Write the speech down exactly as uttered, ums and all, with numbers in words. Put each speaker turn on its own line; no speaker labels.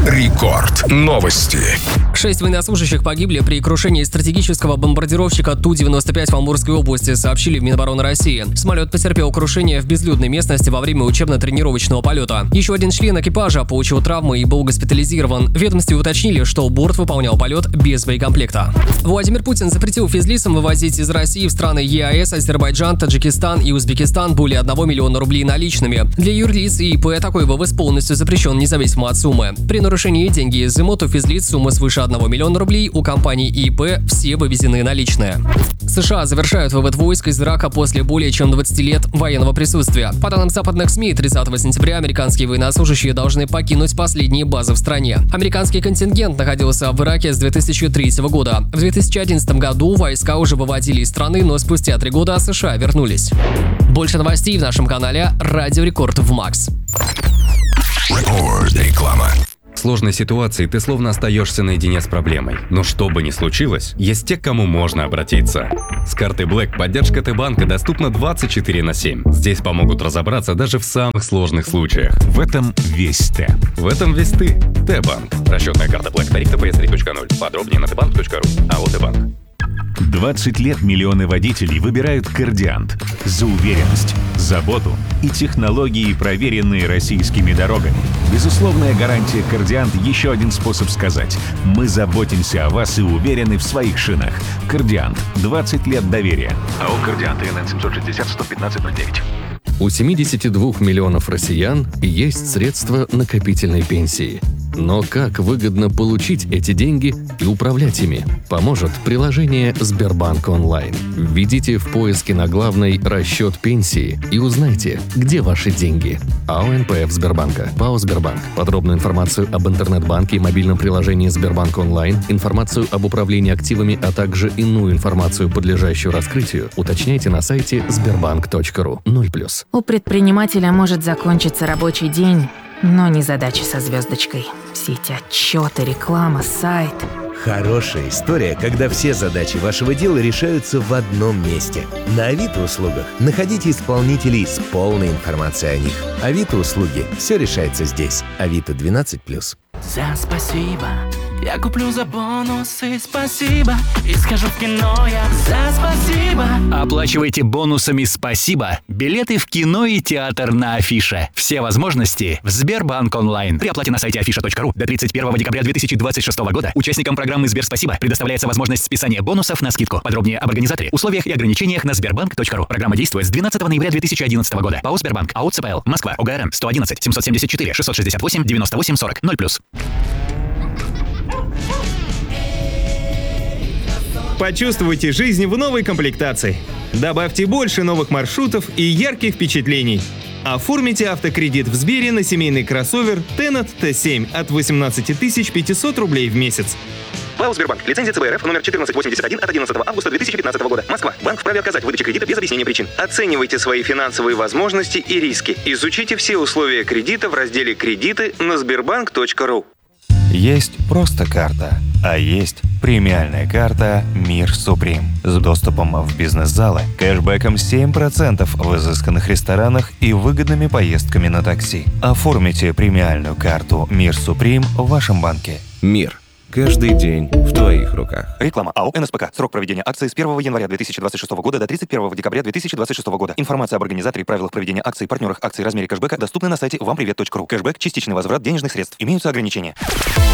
Рекорд. Новости.
Шесть военнослужащих погибли при крушении стратегического бомбардировщика Ту девяносто пять в Амурской области, сообщили в Минобороны России. Самолет потерпел крушение в безлюдной местности во время учебно-тренировочного полета. Еще один член экипажа получил травмы и был госпитализирован. В ведомстве уточнили, что борт выполнял полет без боекомплекта. Владимир Путин запретил физлицам вывозить из России в страны ЕАЭС, Азербайджан, Таджикистан и Узбекистан более одного миллиона рублей наличными. Для юрлиц и ИП такой вывоз полностью запрещен, независимо от суммы. При нарушении деньги изымут, у физлиц суммы свыше одного миллиона рублей, у компаний и ИП все вывезены наличные. США завершают вывод войск из Ирака после более чем двадцати лет военного присутствия. По данным западных СМИ, тридцатого сентября американские военнослужащие должны покинуть последние базы в стране. Американский контингент находился в Ираке с две тысячи третьего года. В две тысячи одиннадцатом году войска уже выводили из страны, но спустя три года США вернулись. Больше новостей в нашем канале Радио Рекорд в Макс.
Реклама.
В сложной ситуации ты словно остаешься наедине с проблемой. Но что бы ни случилось, есть те, к кому можно обратиться. С картой Black поддержка Т-банка доступна двадцать четыре на семь. Здесь помогут разобраться даже в самых сложных случаях.
В этом весь Т.
В этом весь ты. Т-банк. Расчетная карта Black. Тариф тэ пэ эс три точка ноль. Подробнее на тэ банк точка ру. АО Т-банк.
двадцать лет миллионы водителей выбирают Кордиант за уверенность, заботу и технологии, проверенные российскими дорогами. Безусловная гарантия Кордиант – еще один способ сказать: мы заботимся о вас и уверены в своих шинах. Кордиант. двадцать лет доверия. АО Кордиант. эн эн семь шесть ноль сто пятнадцать ноль девять.
У семидесяти двух миллионов россиян есть средства накопительной пенсии. Но как выгодно получить эти деньги и управлять ими? Поможет приложение Сбербанк онлайн. Введите в поиске на главной «Расчет пенсии» и узнайте, где ваши деньги. АО эн пэ эф Сбербанка. ПАО Сбербанк. Подробную информацию об интернет-банке и мобильном приложении Сбербанк онлайн, информацию об управлении активами, а также иную информацию, подлежащую раскрытию, уточняйте на сайте сбербанк точка ру. ноль плюс.
У предпринимателя может закончиться рабочий день, но не задачи со звездочкой. Все эти отчеты, реклама, сайт.
Хорошая история, когда все задачи вашего дела решаются в одном месте. На Авито услугах находите исполнителей с полной информацией о них. Авито услуги. Все решается здесь. Авито двенадцать плюс.
За спасибо. Я куплю за бонусы, спасибо. И схожу в кино я за спасибо.
Оплачивайте бонусами «Спасибо» билеты в кино и театр на Афише. Все возможности в Сбербанк онлайн. При оплате на сайте афиша точка ру до тридцать первого декабря две тысячи двадцать шестого года участникам программы «Сберспасибо» предоставляется возможность списания бонусов на скидку. Подробнее об организаторе, условиях и ограничениях на сбербанк точка ру. Программа действует с двенадцатого ноября две тысячи одиннадцатого года. ПАО Сбербанк. АО цэ пэ эл. Москва. о гэ эр эм сто одиннадцать семьсот семьдесят четыре шестьсот шестьдесят восемь девяносто восемь сорок. ноль плюс.
Почувствуйте жизнь в новой комплектации. Добавьте больше новых маршрутов и ярких впечатлений. Оформите автокредит в Сбере на семейный кроссовер Tennet тэ семь от восемнадцати тысяч пятисот рублей в месяц.
ПАО Сбербанк. Лицензия цэ бэ эр эф номер четырнадцать восемьдесят один от одиннадцатого августа две тысячи пятнадцатого года. Москва. Банк вправе отказать в выдаче кредита без объяснения причин. Оценивайте свои финансовые возможности и риски. Изучите все условия кредита в разделе «Кредиты» на сбербанк точка ру.
Есть просто карта, а есть премиальная карта «Мир Суприм» с доступом в бизнес-залы, кэшбэком семь процентов в изысканных ресторанах и выгодными поездками на такси. Оформите премиальную карту «Мир Суприм» в вашем банке.
Мир. Каждый день в твоих руках.
Реклама. АО эн эс пэ ка. Срок проведения акции с первого января две тысячи двадцать шестого года до тридцать первого декабря две тысячи двадцать шестого года. Информация об организаторе, правилах проведения акций, партнерах акций, размере кэшбэка доступна на сайте вам привет точка ру. Кэшбэк – частичный возврат денежных средств. Имеются ограничения.